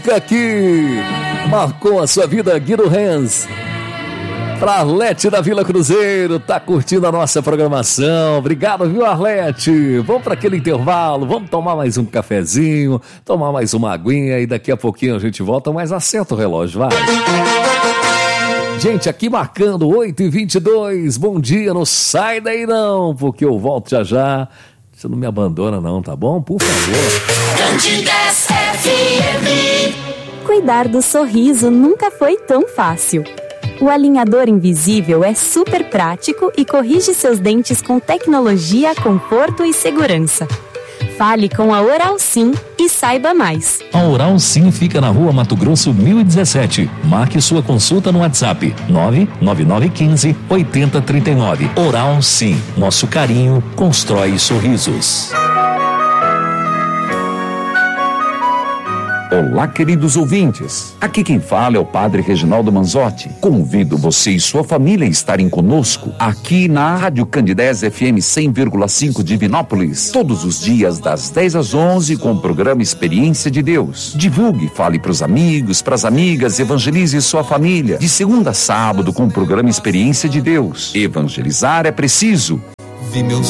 Aqui, marcou a sua vida, Guido Renz. Pra Arlete da Vila Cruzeiro, tá curtindo a nossa programação. Obrigado, viu, Arlete? Vamos para aquele intervalo, vamos tomar mais um cafezinho, tomar mais uma aguinha e daqui a pouquinho a gente volta, mas acerta o relógio, vai. Gente, aqui marcando 8h22, bom dia, não sai daí não, porque eu volto já já. Você não me abandona não, tá bom? Por favor. Candidez FM. Cuidar do sorriso nunca foi tão fácil. O alinhador invisível é super prático e corrige seus dentes com tecnologia, conforto e segurança. Fale com a Oral Sim e saiba mais. A Oral Sim fica na Rua Mato Grosso 1017. Marque sua consulta no WhatsApp 99915-8039. Oral Sim. Nosso carinho constrói sorrisos. Olá, queridos ouvintes. Aqui quem fala é o Padre Reginaldo Manzotti. Convido você e sua família a estarem conosco aqui na Rádio Candidez FM 100,5 de Divinópolis, todos os dias das 10 às 11 com o programa Experiência de Deus. Divulgue, fale para os amigos, para as amigas, evangelize sua família. De segunda a sábado com o programa Experiência de Deus. Evangelizar é preciso. Vi meus